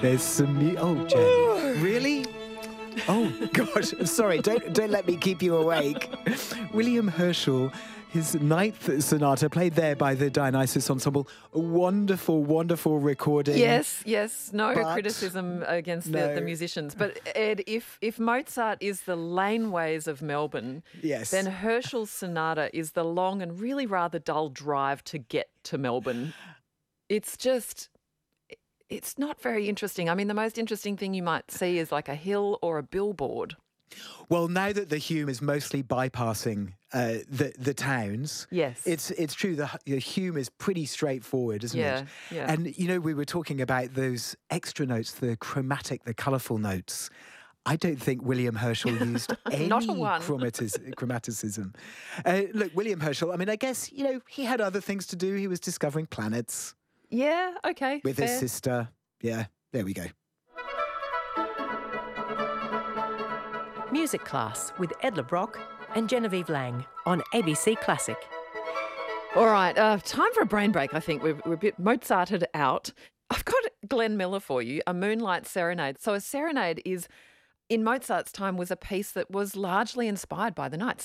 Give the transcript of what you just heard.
There's some oh, Jen. Really? Oh, gosh. Sorry, don't let me keep you awake. William Herschel, his ninth sonata, played there by the Dionysus Ensemble. A wonderful, wonderful recording. Yes. No But criticism against the no. musicians. But Ed, if Mozart is the laneways of Melbourne, Yes. then Herschel's sonata is the long and really rather dull drive to get to Melbourne. It's not very interesting. I mean, the most interesting thing you might see is like a hill or a billboard. Well, now that the Hume is mostly bypassing the towns, Yes. it's true. The Hume is pretty straightforward, isn't it? Yeah. And, we were talking about those extra notes, the chromatic, the colourful notes. I don't think William Herschel used any Not a one. chromaticism. Look, William Herschel, I mean, I guess, he had other things to do. He was discovering planets Yeah, okay. with his fair. sister. Yeah, there we go. Music Class with Ed LeBrock and Genevieve Lang on ABC Classic. All right, time for a brain break, I think. We're a bit Mozarted out. I've got Glenn Miller for you, a Moonlight Serenade. So a serenade in Mozart's time, was a piece that was largely inspired by the night.